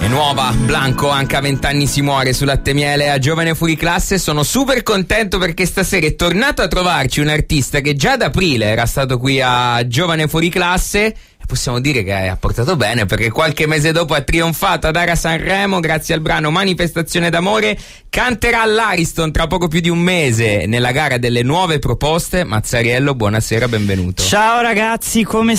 È nuova, Blanco, anche a 20 anni si muore su Latte Miele a Giovane Fuori Classe. Sono super contento perché stasera è tornato a trovarci un artista che già ad aprile era stato qui a Giovane Fuori Classe e possiamo dire che ha portato bene, perché qualche mese dopo ha trionfato ad Ara Sanremo grazie al brano Manifestazione d'amore. Canterà all'Ariston tra poco più di un mese nella gara delle nuove proposte. Mazzariello, buonasera, benvenuto. Ciao ragazzi, come